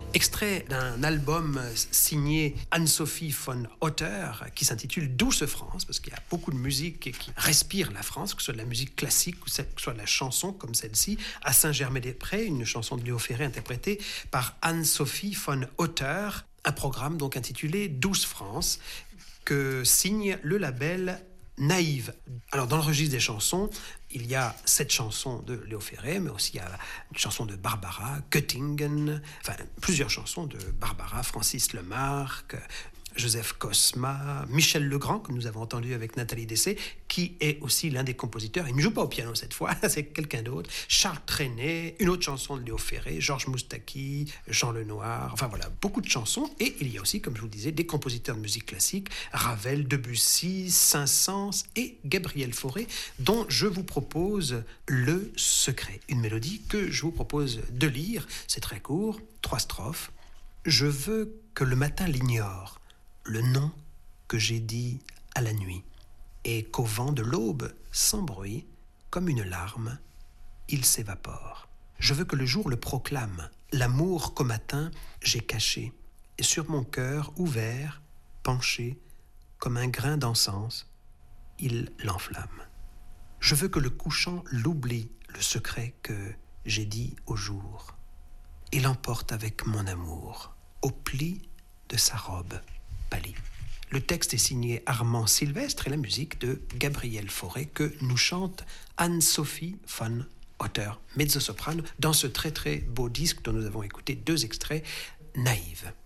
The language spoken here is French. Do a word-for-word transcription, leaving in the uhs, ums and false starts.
Extrait d'un album signé Anne-Sophie von Otter qui s'intitule Douce France, parce qu'il y a beaucoup de musique qui respire la France, que ce soit de la musique classique ou que ce soit de la chanson comme celle-ci, à Saint-Germain-des-Prés, une chanson de Léo Ferré interprétée par Anne-Sophie von Otter, un programme donc intitulé Douce France que signe le label Naïve. Alors dans le registre des chansons, il y a cette chanson de Léo Ferré, mais aussi il y a une chanson de Barbara, Göttingen, enfin plusieurs chansons de Barbara, Francis Lemarque, Joseph Cosma, Michel Legrand, que nous avons entendu avec Nathalie Dessay, qui est aussi l'un des compositeurs. Il ne joue pas au piano cette fois, c'est quelqu'un d'autre. Charles Trenet, une autre chanson de Léo Ferré, Georges Moustaki, Jean Lenoir, enfin voilà, beaucoup de chansons. Et il y a aussi, comme je vous le disais, des compositeurs de musique classique, Ravel, Debussy, Saint-Saëns et Gabriel Fauré, dont je vous propose Le Secret, une mélodie que je vous propose de lire. C'est très court, trois strophes. Je veux que le matin l'ignore, le nom que j'ai dit à la nuit, et qu'au vent de l'aube, sans bruit, comme une larme, il s'évapore. Je veux que le jour le proclame, l'amour qu'au matin j'ai caché, et sur mon cœur ouvert, penché, comme un grain d'encens, il l'enflamme. Je veux que le couchant l'oublie, le secret que j'ai dit au jour, et l'emporte avec mon amour, au pli de sa robe pâlie. Le texte est signé Armand Sylvestre et la musique de Gabriel Fauré que nous chante Anne-Sophie von Otter, mezzo-soprano, dans ce très très beau disque dont nous avons écouté deux extraits, Naïve.